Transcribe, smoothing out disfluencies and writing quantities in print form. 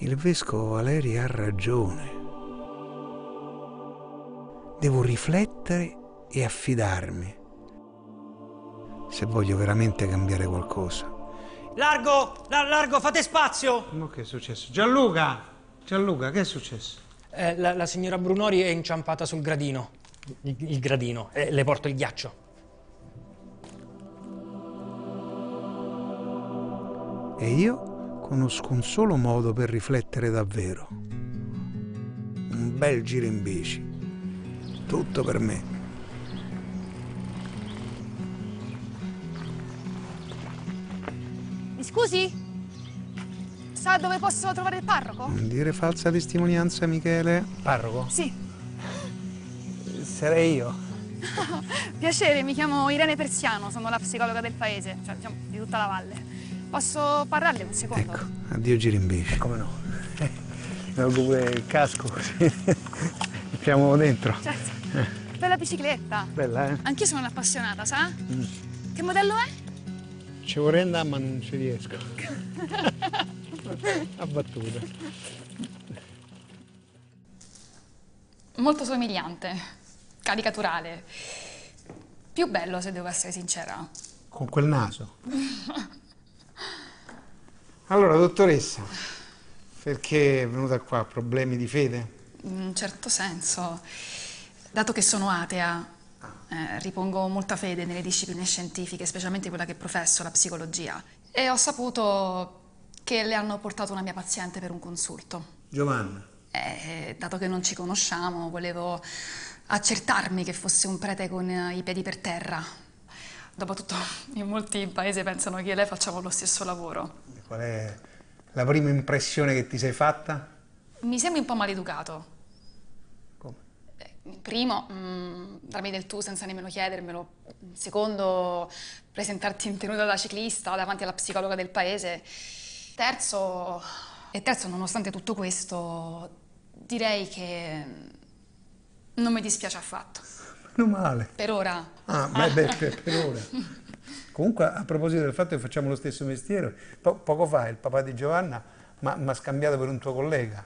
Il vescovo Valeri ha ragione. Devo riflettere e affidarmi se voglio veramente cambiare qualcosa. Largo, largo, fate spazio! Ma che è successo? Gianluca! Gianluca, che è successo? La signora Brunori è inciampata sul gradino. Il gradino. Le porto il ghiaccio. E io conosco un solo modo per riflettere davvero. Un bel giro in bici. Tutto per me. Mi scusi? Sa dove posso trovare il parroco? Non dire falsa testimonianza, Michele. Parroco? Sì. Sarei io. Piacere, mi chiamo Irene Persiano, sono la psicologa del paese, cioè diciamo di tutta la valle. Posso parlarle un secondo? Ecco, addio giro in bici. Come no? Mi hago pure il casco così. Entriamo dentro. Certo. Bella bicicletta. Bella, eh? Anch'io sono un'appassionata, sa? Che modello è? Ci vorrei andare ma non ci riesco. A battuta. Molto somigliante, caricaturale. Più bello, se devo essere sincera. Con quel naso. Allora, dottoressa, perché è venuta qua? Problemi di fede? In un certo senso, dato che sono atea, ripongo molta fede nelle discipline scientifiche, specialmente quella che professo, la psicologia. E ho saputo che le hanno portato una mia paziente per un consulto. Giovanna. Dato che non ci conosciamo, volevo accertarmi che fosse un prete con i piedi per terra. Dopotutto, in molti in paese pensano che io e lei facciamo lo stesso lavoro. Qual è la prima impressione che ti sei fatta? Mi sembri un po' maleducato. Come? Primo, darmi del tu senza nemmeno chiedermelo. Secondo, presentarti in tenuta da ciclista davanti alla psicologa del paese. Terzo, nonostante tutto questo, direi che non mi dispiace affatto. Meno male. Per ora. Ah, per ora. Comunque, a proposito del fatto che facciamo lo stesso mestiere, poco fa il papà di Giovanna mi ha scambiato per un tuo collega.